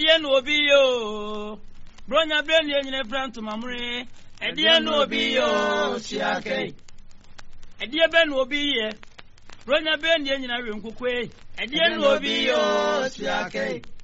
Edia no obi yo. Bronya brain ye nyine front mamre. Edia no obi yo siake. Edia ben obi ye. Bronya brain ye nyina renkukwe. Edia no obi yo siake.